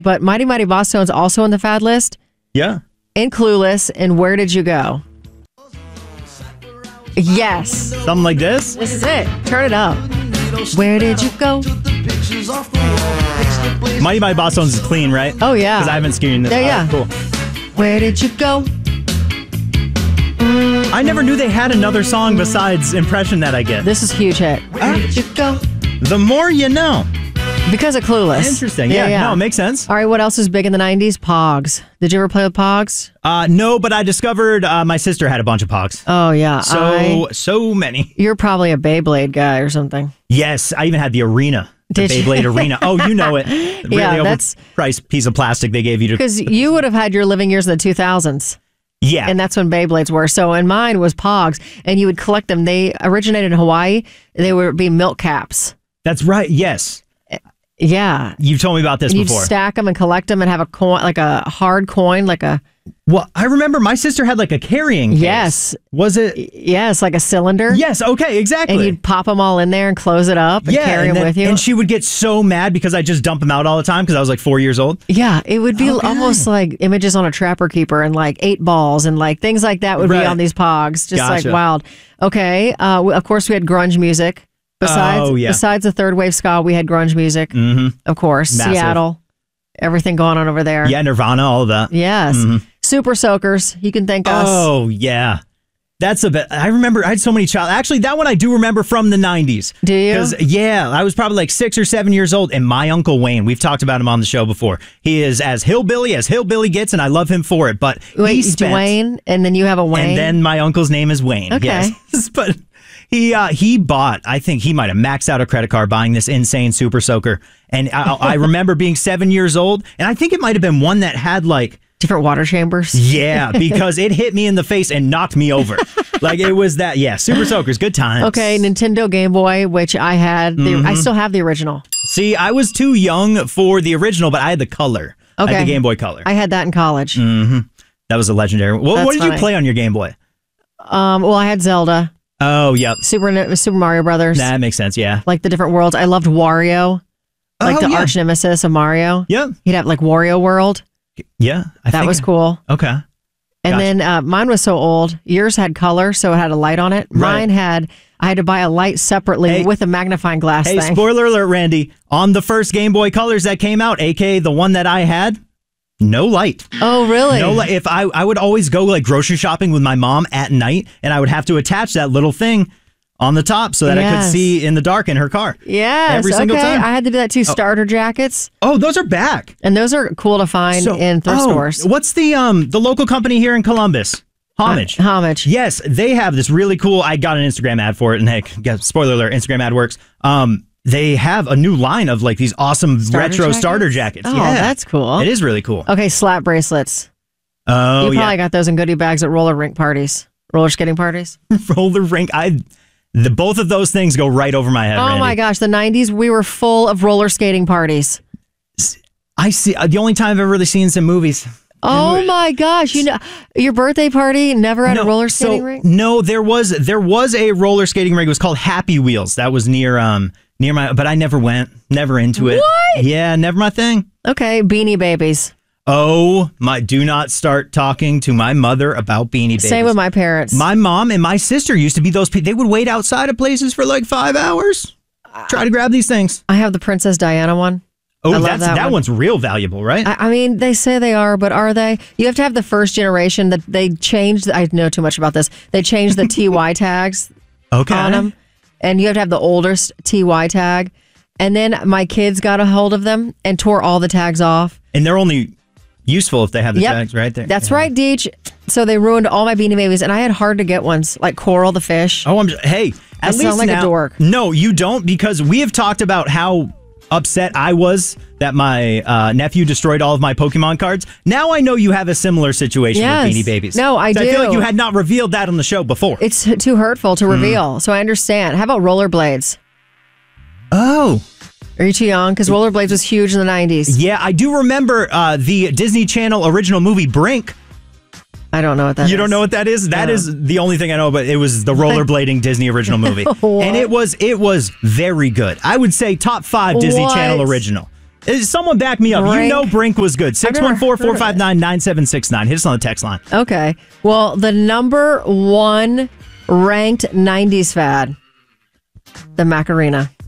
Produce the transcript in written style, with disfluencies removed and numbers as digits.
But Mighty Mighty Boss Tones also on the fad list. Yeah. And Clueless. And Where Did You Go? Yes. Something like this? This is it. Turn it up. Where did you go? Mighty Mighty Boss Tones is clean, right? Oh, yeah. Because I haven't seen this. Yeah. Cool. Where did you go? I never knew they had another song besides Impression That I Get. This is a huge hit. Where did you go? The more you know. Because of Clueless. Interesting. Yeah. No, it makes sense. All right, what else is big in the 90s? Pogs. Did you ever play with Pogs? No, but I discovered my sister had a bunch of Pogs. Oh, yeah. So many. You're probably a Beyblade guy or something. Yes, I even had the arena. The Beyblade Arena. Oh, you know it. Really overpriced piece of plastic they gave you to... Because you would have had your living years in the 2000s. Yeah. And that's when Beyblades were. So, and mine was Pogs, and you would collect them. They originated in Hawaii. They would be milk caps. That's right. Yes. Yeah. You've told me about this You'd before. Stack them and collect them and have a coin, like a hard coin, like a... Well, I remember my sister had like a carrying case. Yes. Was it? Yes, like a cylinder. Yes, okay, exactly. And you'd pop them all in there and close it up and carry them with you. And she would get so mad because I just dump them out all the time because I was like 4 years old. Yeah, it would be almost like Images on a Trapper Keeper and like 8 balls and like things like that would be on these Pogs. Just like wild. Okay, of course we had grunge music. Besides the third wave ska, we had grunge music. Mm-hmm. Of course, massive. Seattle, everything going on over there. Yeah, Nirvana, all of that. Yes. Mm-hmm. Super Soakers, you can thank us. Oh, yeah. That's a bit. I remember I had so many Actually, that one I do remember from the 90s. Do you? Because, yeah, I was probably like 6 or 7 years old, and my Uncle Wayne, we've talked about him on the show before. He is as hillbilly gets, and I love him for it. But wait, Dwayne, and then you have a Wayne? And then my uncle's name is Wayne. Okay. Yes. But he bought, I think he might have maxed out a credit card buying this insane Super Soaker. And I remember being 7 years old, and I think it might have been one that had like... different water chambers. Yeah, because it hit me in the face and knocked me over. Like it was that, yeah, Super Soakers, good times. Okay, Nintendo Game Boy, which I had. I still have the original. See, I was too young for the original, but I had the color. Okay. I had the Game Boy Color. I had that in college. Mm-hmm. That was a legendary. What did you play on your Game Boy? Well, I had Zelda. Oh, yep. Super Mario Brothers. That makes sense, yeah. Like the different worlds. I loved Wario. Like the arch nemesis of Mario. Yep. He'd have like Wario World. Yeah. That was cool. Okay. And then mine was so old. Yours had color, so it had a light on it. Right. Mine I had to buy a light separately with a magnifying glass thing. Hey, spoiler alert, Randy. On the first Game Boy Colors that came out, aka the one that I had, no light. Oh, really? No light. If I would always go like grocery shopping with my mom at night, and I would have to attach that little thing on the top so that I could see in the dark in her car. Yes. Every single time. I had to do that too. Starter jackets. Oh, those are back. And those are cool to find in thrift stores. What's the local company here in Columbus? Homage. Homage. Yes, they have this really cool, I got an Instagram ad for it, and heck, spoiler alert, Instagram ad works. They have a new line of like these awesome retro starter jackets. Oh, yeah. That's cool. It is really cool. Okay, slap bracelets. Oh, you probably got those in goodie bags at roller skating parties. Roller rink. Both of those things go right over my head. Oh, Randy. my gosh. The 90s, we were full of roller skating parties. I see. The only time I've ever really seen some movies. Oh, my gosh. You know, your birthday party never had a roller skating rink? No, there was a roller skating rink. It was called Happy Wheels. That was near my, but I never went, never into it. What? Yeah, never my thing. Okay, Beanie Babies. Oh, do not start talking to my mother about Beanie Babies. Same with my parents. My mom and my sister used to be those people. They would wait outside of places for like 5 hours. Try to grab these things. I have the Princess Diana one. Oh, that one's real valuable, right? I mean, they say they are, but are they? You have to have the first generation that they changed. I know too much about this. They changed the TY tags on them. And you have to have the oldest TY tag. And then my kids got a hold of them and tore all the tags off. And they're only useful if they have the tags right there. That's right, Deej. So they ruined all my Beanie Babies, and I had hard to get ones, like Coral the fish. Oh, hey, at least sound like a dork. No, you don't, because we have talked about how upset I was that my nephew destroyed all of my Pokemon cards. Now I know you have a similar situation with Beanie Babies. No, I do. I feel like you had not revealed that on the show before. It's too hurtful to reveal, so I understand. How about rollerblades? Oh. Are you too young? Because rollerblades was huge in the 90s. Yeah, I do remember the Disney Channel original movie Brink. I don't know what that is. You don't know what that is? That is the only thing I know, but it was the rollerblading Disney original movie. And it was very good. I would say top 5 Disney Channel original. Someone back me up. Brink. You know Brink was good. 614-459-9769. Hit us on the text line. Okay. Well, the number one ranked 90s fad, the Macarena.